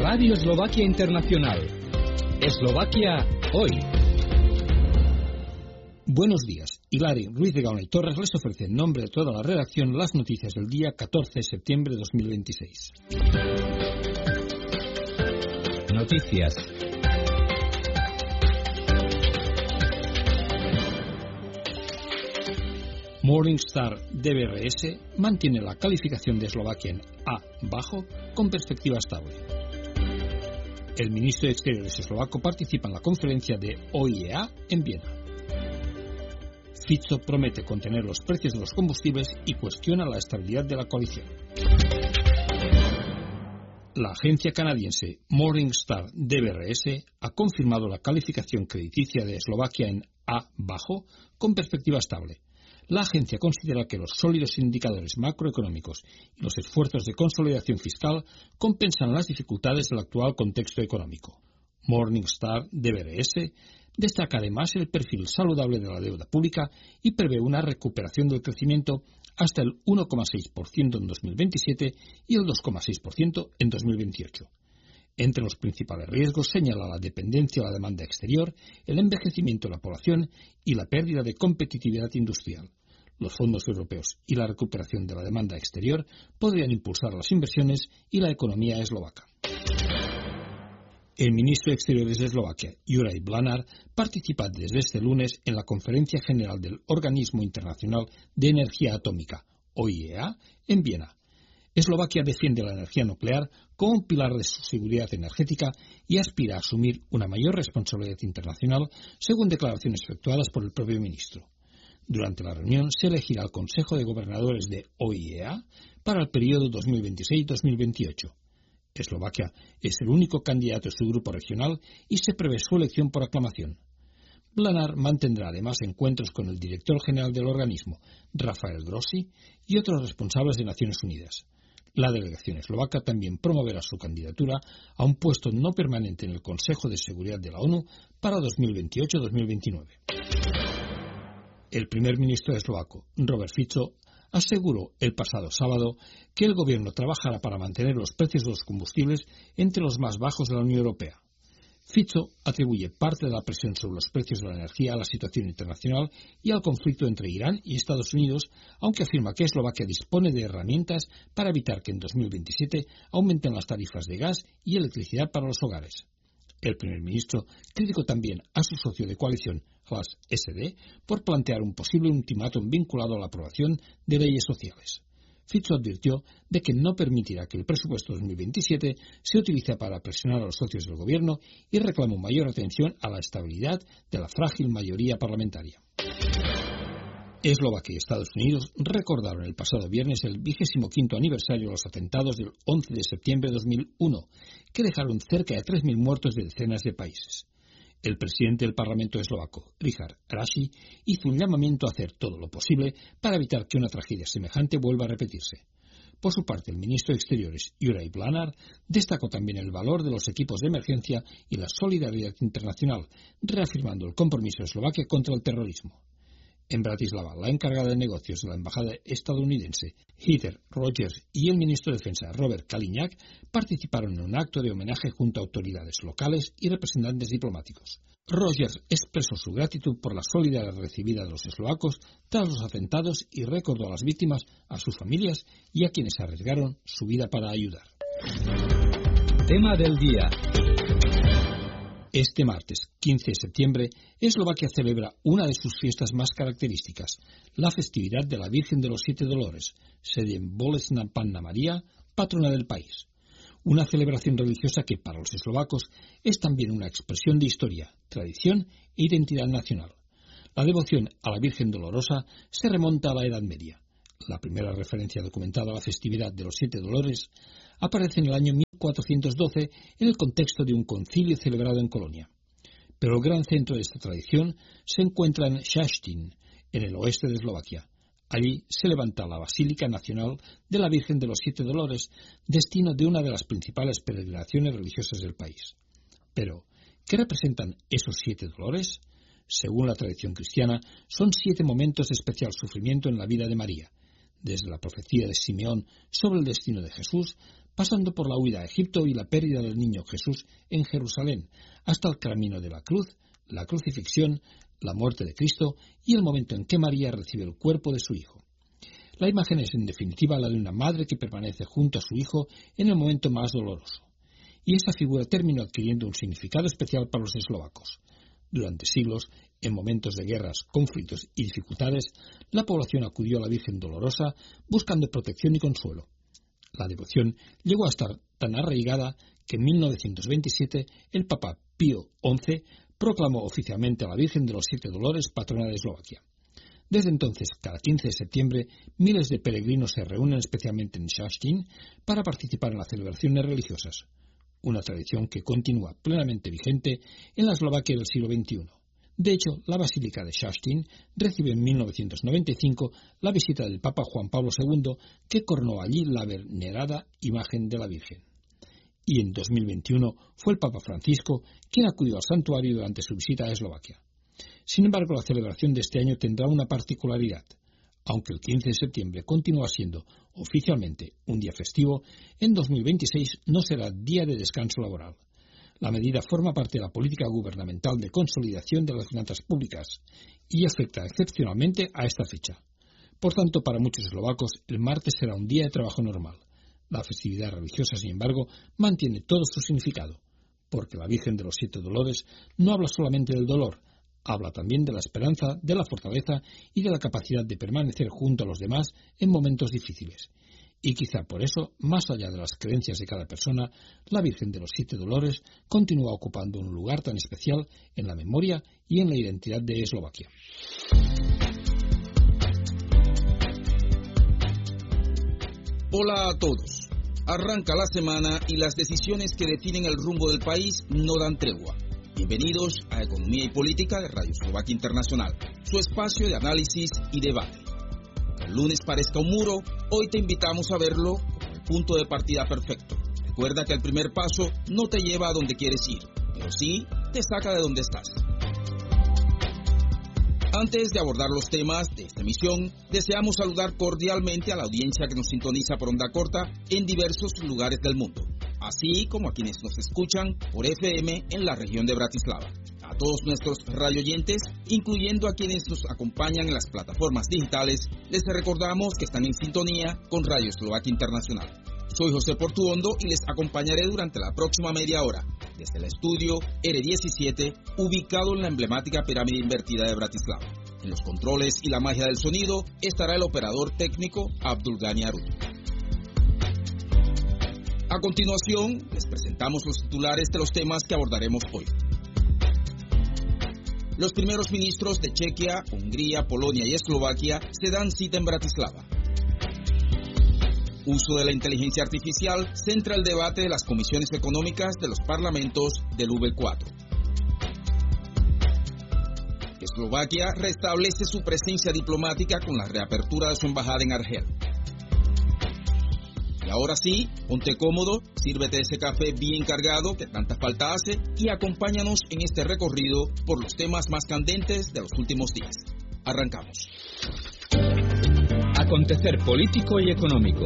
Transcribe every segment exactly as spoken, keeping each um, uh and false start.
Radio Eslovaquia Internacional. Eslovaquia hoy. Buenos días. Hilari Ruiz de Gaona y Torres les ofrece en nombre de toda la redacción las noticias del día catorce de septiembre de dos mil veintiséis. Noticias. Morningstar D B R S mantiene la calificación de Eslovaquia en A bajo con perspectiva estable. El ministro de Exteriores eslovaco participa en la conferencia de O I E A en Viena. Fico promete contener los precios de los combustibles y cuestiona la estabilidad de la coalición. La agencia canadiense Morningstar D B R S ha confirmado la calificación crediticia de Eslovaquia en A bajo con perspectiva estable. La agencia considera que los sólidos indicadores macroeconómicos y los esfuerzos de consolidación fiscal compensan las dificultades del actual contexto económico. Morningstar D B R S destaca además el perfil saludable de la deuda pública y prevé una recuperación del crecimiento hasta el uno coma seis por ciento en dos mil veintisiete y el dos coma seis por ciento en dos mil veintiocho. Entre los principales riesgos señala la dependencia de la demanda exterior, el envejecimiento de la población y la pérdida de competitividad industrial. Los fondos europeos y la recuperación de la demanda exterior podrían impulsar las inversiones y la economía eslovaca. El ministro de Exteriores de Eslovaquia, Juraj Blanár, participa desde este lunes en la Conferencia General del Organismo Internacional de Energía Atómica, O I E A, en Viena. Eslovaquia defiende la energía nuclear como un pilar de su seguridad energética y aspira a asumir una mayor responsabilidad internacional, según declaraciones efectuadas por el propio ministro. Durante la reunión se elegirá el Consejo de Gobernadores de O I E A para el periodo dos mil veintiséis dos mil veintiocho. Eslovaquia es el único candidato de su grupo regional y se prevé su elección por aclamación. Blanár mantendrá además encuentros con el director general del organismo, Rafael Grossi, y otros responsables de Naciones Unidas. La delegación eslovaca también promoverá su candidatura a un puesto no permanente en el Consejo de Seguridad de la ONU para dos mil veintiocho dos mil veintinueve. El primer ministro eslovaco, Robert Fico, aseguró el pasado sábado que el gobierno trabajará para mantener los precios de los combustibles entre los más bajos de la Unión Europea. Fico atribuye parte de la presión sobre los precios de la energía a la situación internacional y al conflicto entre Irán y Estados Unidos, aunque afirma que Eslovaquia dispone de herramientas para evitar que en dos mil veintisiete aumenten las tarifas de gas y electricidad para los hogares. El primer ministro criticó también a su socio de coalición, Hlas S D, por plantear un posible ultimátum vinculado a la aprobación de leyes sociales. Fico advirtió de que no permitirá que el presupuesto dos mil veintisiete se utilice para presionar a los socios del gobierno y reclamó mayor atención a la estabilidad de la frágil mayoría parlamentaria. Eslovaquia y Estados Unidos recordaron el pasado viernes el vigésimo quinto aniversario de los atentados del once de septiembre de dos mil uno, que dejaron cerca de tres mil muertos de decenas de países. El presidente del Parlamento eslovaco, Richard Raši, hizo un llamamiento a hacer todo lo posible para evitar que una tragedia semejante vuelva a repetirse. Por su parte, el ministro de Exteriores, Juraj Blanár, destacó también el valor de los equipos de emergencia y la solidaridad internacional, reafirmando el compromiso de Eslovaquia contra el terrorismo. En Bratislava, la encargada de negocios de la embajada estadounidense, Heather Rogers, y el ministro de Defensa, Robert Kaliňák, participaron en un acto de homenaje junto a autoridades locales y representantes diplomáticos. Rogers expresó su gratitud por la solidaridad recibida de los eslovacos tras los atentados y recordó a las víctimas, a sus familias y a quienes arriesgaron su vida para ayudar. Tema del día. Este martes, quince de septiembre, Eslovaquia celebra una de sus fiestas más características, la festividad de la Virgen de los Siete Dolores, Sedem Bolesna Panna María, patrona del país. Una celebración religiosa que para los eslovacos es también una expresión de historia, tradición e identidad nacional. La devoción a la Virgen Dolorosa se remonta a la Edad Media. La primera referencia documentada a la festividad de los Siete Dolores aparece en el año mil cuatrocientos doce en el contexto de un concilio celebrado en Colonia. Pero el gran centro de esta tradición se encuentra en Šaštín, en el oeste de Eslovaquia. Allí se levanta la Basílica Nacional de la Virgen de los Siete Dolores, destino de una de las principales peregrinaciones religiosas del país. Pero, ¿qué representan esos siete dolores? Según la tradición cristiana, son siete momentos de especial sufrimiento en la vida de María, desde la profecía de Simeón sobre el destino de Jesús, pasando por la huida a Egipto y la pérdida del niño Jesús en Jerusalén, hasta el camino de la cruz, la crucifixión, la muerte de Cristo y el momento en que María recibe el cuerpo de su hijo. La imagen es en definitiva la de una madre que permanece junto a su hijo en el momento más doloroso. Y esta figura terminó adquiriendo un significado especial para los eslovacos. Durante siglos, en momentos de guerras, conflictos y dificultades, la población acudió a la Virgen Dolorosa buscando protección y consuelo. La devoción llegó a estar tan arraigada que en mil novecientos veintisiete el Papa Pío once proclamó oficialmente a la Virgen de los Siete Dolores patrona de Eslovaquia. Desde entonces, cada quince de septiembre, miles de peregrinos se reúnen especialmente en Šaštín para participar en las celebraciones religiosas, una tradición que continúa plenamente vigente en la Eslovaquia del siglo veintiuno. De hecho, la Basílica de Šaštín recibió en mil novecientos noventa y cinco la visita del Papa Juan Pablo segundo, que coronó allí la venerada imagen de la Virgen. Y en dos mil veintiuno fue el Papa Francisco quien acudió al santuario durante su visita a Eslovaquia. Sin embargo, la celebración de este año tendrá una particularidad. Aunque el quince de septiembre continúa siendo oficialmente un día festivo, en dos mil veintiséis no será día de descanso laboral. La medida forma parte de la política gubernamental de consolidación de las finanzas públicas y afecta excepcionalmente a esta fecha. Por tanto, para muchos eslovacos, el martes será un día de trabajo normal. La festividad religiosa, sin embargo, mantiene todo su significado, porque la Virgen de los Siete Dolores no habla solamente del dolor, habla también de la esperanza, de la fortaleza y de la capacidad de permanecer junto a los demás en momentos difíciles. Y quizá por eso, más allá de las creencias de cada persona, la Virgen de los Siete Dolores continúa ocupando un lugar tan especial en la memoria y en la identidad de Eslovaquia. Hola a todos. Arranca la semana y las decisiones que definen el rumbo del país no dan tregua. Bienvenidos a Economía y Política de Radio Eslovaquia Internacional, su espacio de análisis y debate. Aunque el lunes parezca un muro, hoy te invitamos a verlo como el punto de partida perfecto. Recuerda que el primer paso no te lleva a donde quieres ir, pero sí te saca de donde estás. Antes de abordar los temas de esta emisión, deseamos saludar cordialmente a la audiencia que nos sintoniza por onda corta en diversos lugares del mundo, así como a quienes nos escuchan por F M en la región de Bratislava. A todos nuestros radioyentes, incluyendo a quienes nos acompañan en las plataformas digitales, les recordamos que están en sintonía con Radio Eslovaquia Internacional. Soy José Portuondo y les acompañaré durante la próxima media hora desde el estudio R diecisiete, ubicado en la emblemática pirámide invertida de Bratislava. En los controles y la magia del sonido estará el operador técnico Abdulgani Aruti. A continuación, les presentamos los titulares de los temas que abordaremos hoy. Los primeros ministros de Chequia, Hungría, Polonia y Eslovaquia se dan cita en Bratislava. Uso de la inteligencia artificial centra el debate de las comisiones económicas de los parlamentos del V cuatro. Eslovaquia restablece su presencia diplomática con la reapertura de su embajada en Argel. Y ahora sí, ponte cómodo, sírvete ese café bien cargado que tanta falta hace y acompáñanos en este recorrido por los temas más candentes de los últimos días. Arrancamos. Acontecer político y económico.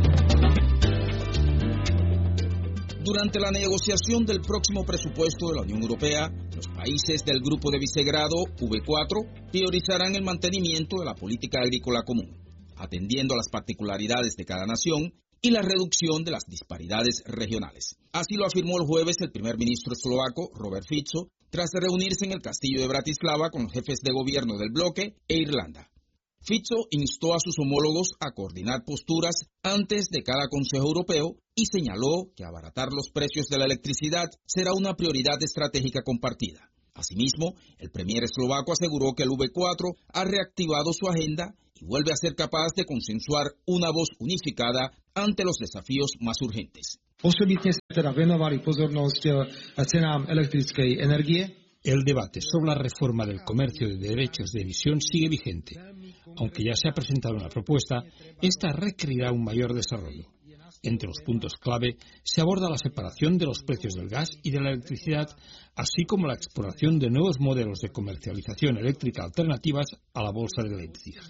Durante la negociación del próximo presupuesto de la Unión Europea, los países del Grupo de Visegrado, V cuatro, priorizarán el mantenimiento de la política agrícola común, atendiendo a las particularidades de cada nación y la reducción de las disparidades regionales. Así lo afirmó el jueves el primer ministro eslovaco, Robert Fico, tras reunirse en el castillo de Bratislava con los jefes de gobierno del bloque e Irlanda. Fico instó a sus homólogos a coordinar posturas antes de cada Consejo Europeo y señaló que abaratar los precios de la electricidad será una prioridad estratégica compartida. Asimismo, el premier eslovaco aseguró que el V cuatro ha reactivado su agenda y vuelve a ser capaz de consensuar una voz unificada ante los desafíos más urgentes. Osobitne sa teda venovali pozornosť cenám elektrickej energie. El debate sobre la reforma del comercio de derechos de emisión sigue vigente. Aunque ya se ha presentado una propuesta, esta requerirá un mayor desarrollo. Entre los puntos clave se aborda la separación de los precios del gas y de la electricidad, así como la exploración de nuevos modelos de comercialización eléctrica alternativas a la bolsa de Leipzig.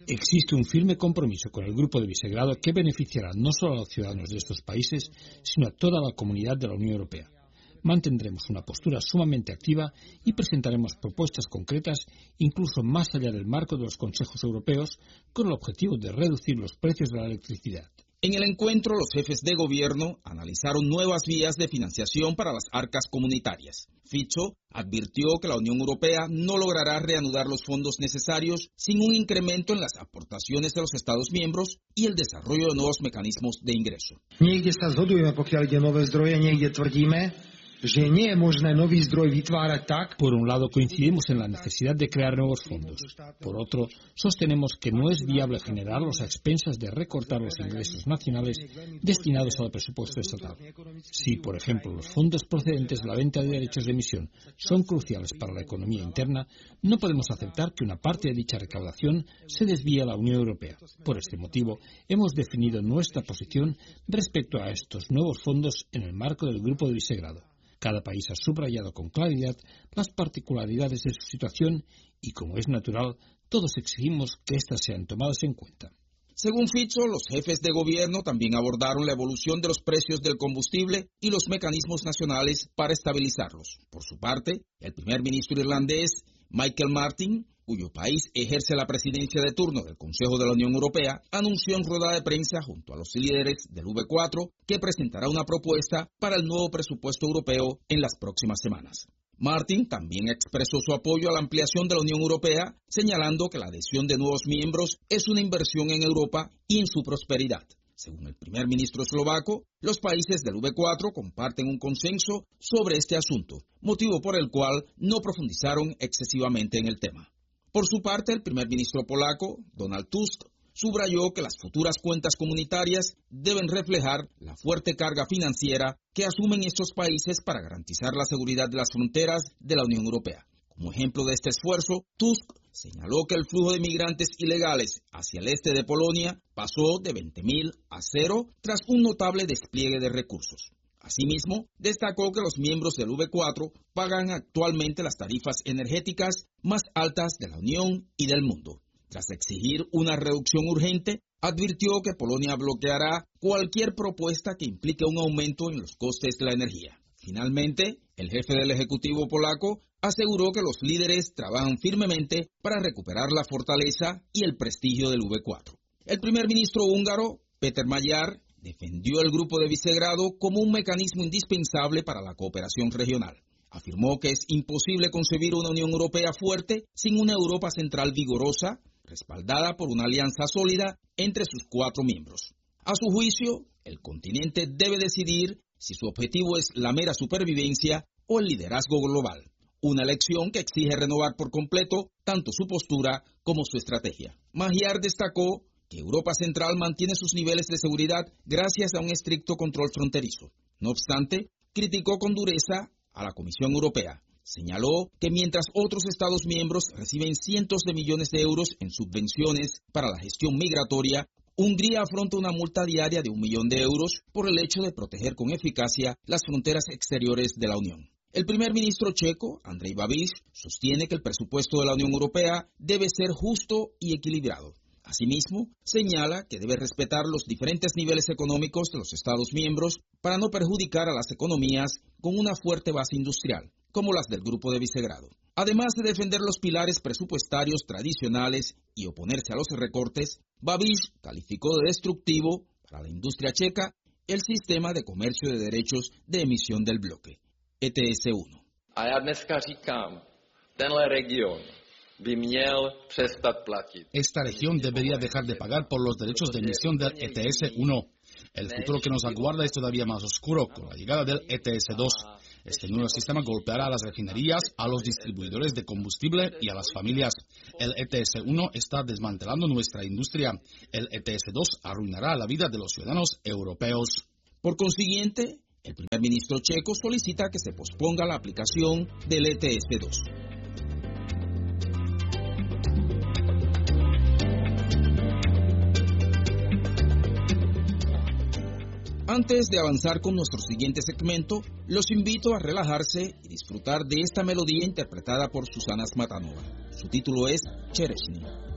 Existe un firme compromiso con el Grupo de Visegrado que beneficiará no solo a los ciudadanos de estos países, sino a toda la comunidad de la Unión Europea. Mantendremos una postura sumamente activa y presentaremos propuestas concretas, incluso más allá del marco de los consejos europeos, con el objetivo de reducir los precios de la electricidad. En el encuentro, los jefes de gobierno analizaron nuevas vías de financiación para las arcas comunitarias. Fico advirtió que la Unión Europea no logrará reanudar los fondos necesarios sin un incremento en las aportaciones de los Estados miembros y el desarrollo de nuevos mecanismos de ingreso. Niekde sa zhodujeme, pokiaľ ide nové zdroje, niekde tvrdíme, že nie je možné nový zdroj vytvárať tak. Por un lado, coincidimos en la necesidad de crear nuevos fondos. Por otro, sostenemos que no es viable generarlos a expensas de recortar los ingresos nacionales destinados al presupuesto estatal. Si, por ejemplo, los fondos procedentes de la venta de derechos de emisión son cruciales para la economía interna, no podemos aceptar que una parte de dicha recaudación se desvíe a la Unión Europea. Por este motivo, hemos definido nuestra posición respecto a estos nuevos fondos en el marco del Grupo de Visegrado. Cada país ha subrayado con claridad las particularidades de su situación y, como es natural, todos exigimos que éstas sean tomadas en cuenta. Según Fico, los jefes de gobierno también abordaron la evolución de los precios del combustible y los mecanismos nacionales para estabilizarlos. Por su parte, el primer ministro irlandés, Michael Martin, cuyo país ejerce la presidencia de turno del Consejo de la Unión Europea, anunció en rueda de prensa junto a los líderes del V cuatro que presentará una propuesta para el nuevo presupuesto europeo en las próximas semanas. Martin también expresó su apoyo a la ampliación de la Unión Europea, señalando que la adhesión de nuevos miembros es una inversión en Europa y en su prosperidad. Según el primer ministro eslovaco, los países del V cuatro comparten un consenso sobre este asunto, motivo por el cual no profundizaron excesivamente en el tema. Por su parte, el primer ministro polaco, Donald Tusk, subrayó que las futuras cuentas comunitarias deben reflejar la fuerte carga financiera que asumen estos países para garantizar la seguridad de las fronteras de la Unión Europea. Como ejemplo de este esfuerzo, Tusk señaló que el flujo de migrantes ilegales hacia el este de Polonia pasó de veinte mil a cero tras un notable despliegue de recursos. Asimismo, destacó que los miembros del V cuatro pagan actualmente las tarifas energéticas más altas de la Unión y del mundo. Tras exigir una reducción urgente, advirtió que Polonia bloqueará cualquier propuesta que implique un aumento en los costes de la energía. Finalmente, el jefe del Ejecutivo polaco aseguró que los líderes trabajan firmemente para recuperar la fortaleza y el prestigio del V cuatro. El primer ministro húngaro, Péter Magyar, defendió el Grupo de Visegrado como un mecanismo indispensable para la cooperación regional. Afirmó que es imposible concebir una Unión Europea fuerte sin una Europa central vigorosa, respaldada por una alianza sólida entre sus cuatro miembros. A su juicio, el continente debe decidir si su objetivo es la mera supervivencia o el liderazgo global, una elección que exige renovar por completo tanto su postura como su estrategia. Magyar destacó que Europa Central mantiene sus niveles de seguridad gracias a un estricto control fronterizo. No obstante, criticó con dureza a la Comisión Europea. Señaló que mientras otros Estados miembros reciben cientos de millones de euros en subvenciones para la gestión migratoria, Hungría afronta una multa diaria de un millón de euros por el hecho de proteger con eficacia las fronteras exteriores de la Unión. El primer ministro checo, Andrej Babiš, sostiene que el presupuesto de la Unión Europea debe ser justo y equilibrado. Asimismo, señala que debe respetar los diferentes niveles económicos de los Estados miembros para no perjudicar a las economías con una fuerte base industrial, como las del Grupo de Visegrado. Además de defender los pilares presupuestarios tradicionales y oponerse a los recortes, Babiš calificó de destructivo para la industria checa el sistema de comercio de derechos de emisión del bloque, E T S uno. A já dneska říkám, tenhle region by měl přestat platit. Esta región debería dejar de pagar por los derechos de emisión del E T S uno. El futuro que nos aguarda es todavía más oscuro con la llegada del E T S dos. Este nuevo sistema golpeará a las refinerías, a los distribuidores de combustible y a las familias. El E T S uno está desmantelando nuestra industria. El E T S dos arruinará la vida de los ciudadanos europeos. Por consiguiente, el primer ministro checo solicita que se posponga la aplicación del E T S dos. Antes de avanzar con nuestro siguiente segmento, los invito a relajarse y disfrutar de esta melodía interpretada por Susana Smatanova. Su título es Chereshny.